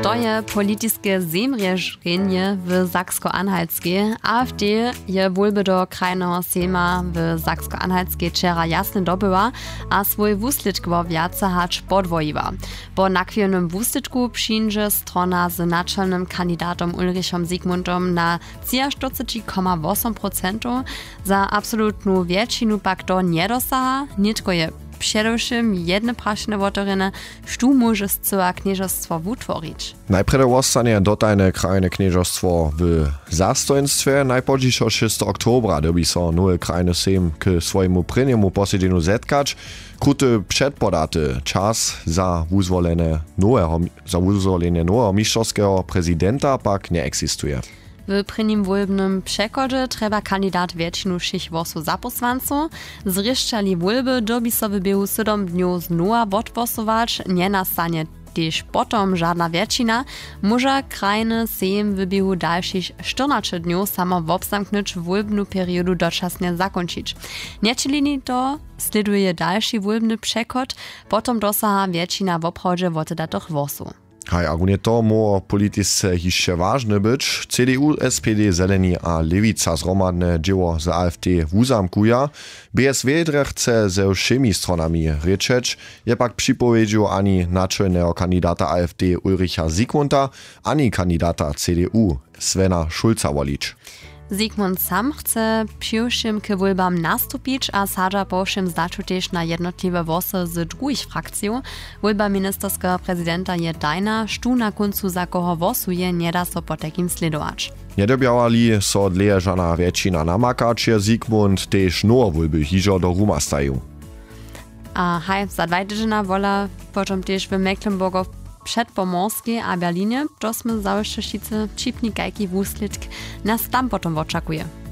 To je politiskie zemrieżenie w Saksko-Anhaltskiej. AfD je wolby do krajnego sejma w Saksko-Anhaltskiej wczera jasne dobyła, a swój wuslitk wo wjace hacz podwoiła. Po nakwilnym wuslitku przyjdzie strona z naczelnym kandydatom Ulrichom Zygmuntom na 40,8%. Za absolutną większość pak to nie dosaha, nitko je především jednoprašne wotoryny, štú môže zcela kniežostwo utworić. Najprede ostanie dotajne krajne kniežostwo w zastojnstwie. Najpodźniejszo 6 oktobra dobi so nowy krajny sejm k swojemu prynjemu posiedzeniu zetkać. Kruty przedpodaty czas za wuzwolenie nowego mistrzowskiego prezydenta pak nie eksistuje. W prynnym wolbnym przekodzie trzeba kandydat większą všich wosu zaposłanców. Zryszczali wolby dobi so w biegu 7 dniów znowu odgłosować, nie nastanie też potom żadna więksina, może krajny sejm w biegu dalszych 14 dniów samo wobzamknąć wolbną periodu doczasnie zakończyć. Nieczyli to sleduje dalszy wolbny przekod, potom dosaha więksina w obchodzie wotydatych wosu. Haj, a nie to mo polityce jeszcze ważne być. CDU, SPD, Zeleni a Lewica zromadne dzieło z AfD wuzamkuja. BSW chce ze wszymi stronami ryczeć, je pak przypowiedział ani naczelnego kandydata AfD Ulricha Zygmunta, ani kandydata CDU Svena Schulza wolić. Zygmunt sam chce przyjszym k wolbam nastupić, a sadza powszym znaczył też na jednotliwe wosy z drugich frakcji. Wolba ministerskiego prezydenta je tajna, sztu na końcu za koho wosuje, nie da so po takim sledować. Nie dobiałali so dlejeżana więksina namakać, je Zygmunt też nowe wolby hižo do Ruma stają. A haj, za 2 tygodnie wola potom też w Mecklenburgu Przedpomorskiej a Berlinie, to sme za jeszcze šice čipnikajki wuslitk nas tam potom oczakuje.